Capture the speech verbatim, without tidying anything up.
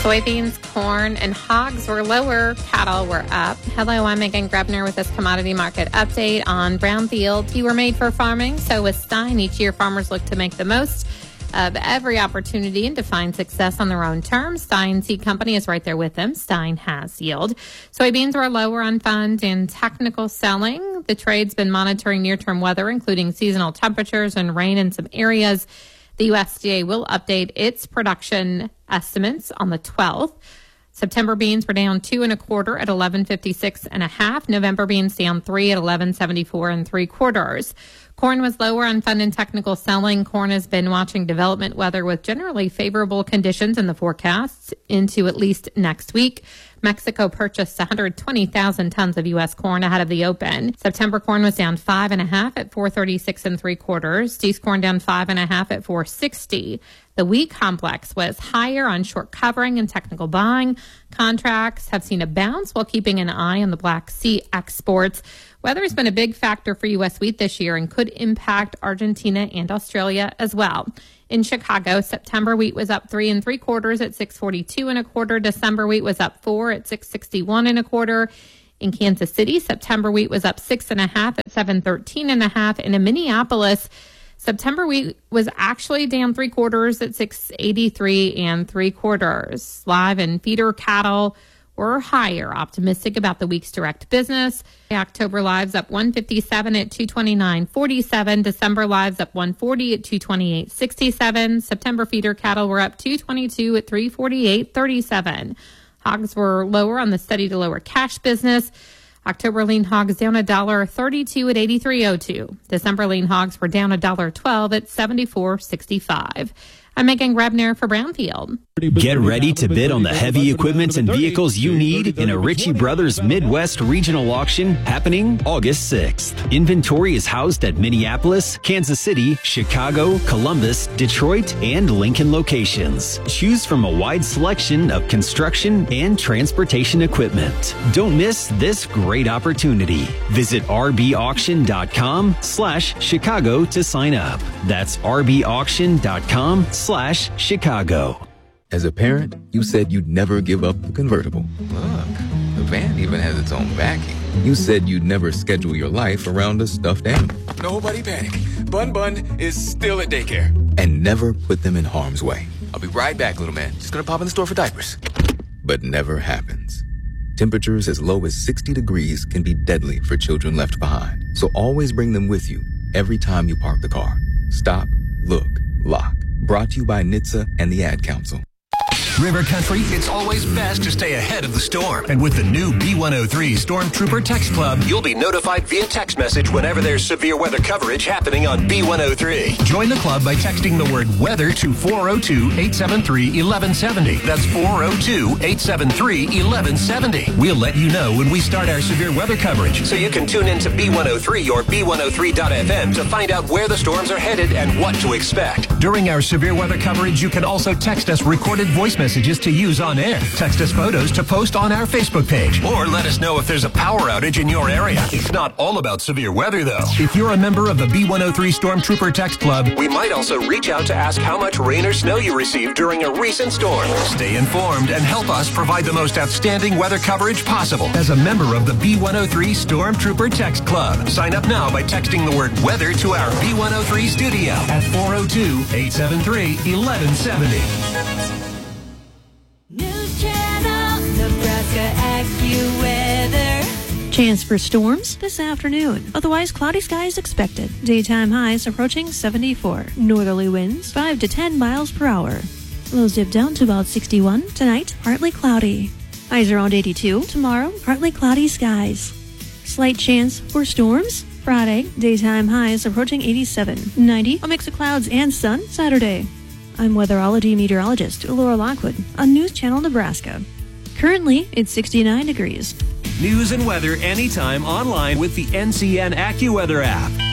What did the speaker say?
Soybeans, corn, and hogs were lower. Cattle were up. Hello, I'm Megan Grebner with this commodity market update on brownfield. You were made for farming, so with Stein, each year farmers look to make the most of every opportunity and to find success on their own terms. Stein Seed Company is right there with them. Stein has yield. Soybeans were lower on fund and technical selling. The trade's been monitoring near-term weather, including seasonal temperatures and rain in some areas. The U S D A will update its production estimates on the twelfth. September beans were down two and a quarter at eleven fifty-six and a half. November beans down three at eleven seventy-four and three quarters. Corn was lower on fund and technical selling. Corn has been watching development weather with generally favorable conditions in the forecasts into at least next week. Mexico purchased one hundred twenty thousand tons of U S corn ahead of the open. September corn was down five and a half at four thirty-six and three quarters. East corn down five and a half at four sixty. The wheat complex was higher on short covering and technical buying. Contracts have seen a bounce while keeping an eye on the Black Sea exports. Weather has been a big factor for U S wheat this year and could impact Argentina and Australia as well. In Chicago, September wheat was up three and three quarters at six forty-two and a quarter. December wheat was up four at six sixty-one and a quarter. In Kansas City, September wheat was up six and a half at seven thirteen and a half. And in Minneapolis, September wheat was actually down three quarters at six eighty-three and three quarters. Live and feeder cattle were higher, optimistic about the week's direct business. October lives up one fifty-seven at two twenty-nine forty-seven. December lives up one forty at two twenty-eight sixty-seven. September feeder cattle were up two twenty-two at three forty-eight thirty-seven. Hogs were lower on the steady to lower cash business. October lean hogs down one dollar thirty-two at eighty-three oh two. December lean hogs were down one dollar twelve at seventy-four sixty-five. I'm Megan Grebner for Brownfield. Get ready to bid on the heavy equipment and vehicles you need in a Ritchie Brothers Midwest Regional Auction happening August sixth. Inventory is housed at Minneapolis, Kansas City, Chicago, Columbus, Detroit, and Lincoln locations. Choose from a wide selection of construction and transportation equipment. Don't miss this great opportunity. Visit rbauction.com slash Chicago to sign up. That's rbauction.com slash Chicago. As a parent, you said you'd never give up the convertible. Look, the van even has its own backing. You said you'd never schedule your life around a stuffed animal. Nobody panic. Bun Bun is still at daycare. And never put them in harm's way. I'll be right back, little man. Just gonna pop in the store for diapers. But never happens. Temperatures as low as sixty degrees can be deadly for children left behind. So always bring them with you every time you park the car. Stop, look, lock. Brought to you by N H T S A and the Ad Council. River Country, it's always best to stay ahead of the storm. And with the new B one oh three Stormtrooper Text Club, you'll be notified via text message whenever there's severe weather coverage happening on B one oh three. Join the club by texting the word weather to four oh two, eight seven three, one one seven oh. That's four oh two, eight seven three, one one seven oh. We'll let you know when we start our severe weather coverage, so you can tune into B one oh three or B one oh three dot F M to find out where the storms are headed and what to expect. During our severe weather coverage, you can also text us recorded voice messages messages to use on air. Text us photos to post on our Facebook page. Or let us know if there's a power outage in your area. It's not all about severe weather, though. If you're a member of the B one oh three Stormtrooper Text Club, we might also reach out to ask how much rain or snow you received during a recent storm. Stay informed and help us provide the most outstanding weather coverage possible as a member of the B one oh three Stormtrooper Text Club. Sign up now by texting the word weather to our B one oh three studio at four oh two, eight seven three, one one seven oh. News Channel, Nebraska AccuWeather. Chance for storms this afternoon. Otherwise, cloudy skies expected. Daytime highs approaching seventy-four. Northerly winds five to ten miles per hour. Lows dip down to about sixty-one. Tonight, partly cloudy. Highs around eighty-two. Tomorrow, partly cloudy skies. Slight chance for storms. Friday, daytime highs approaching eighty-seven. ninety, a mix of clouds and sun. Saturday. I'm weatherology meteorologist Laura Lockwood on News Channel Nebraska. Currently, it's sixty-nine degrees. News and weather anytime online with the N C N AccuWeather app.